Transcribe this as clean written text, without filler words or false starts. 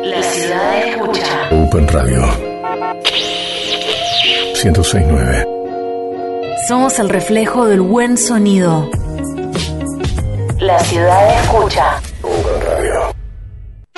La ciudad escucha. Open Radio 106.9. Somos el reflejo del buen sonido. La ciudad escucha.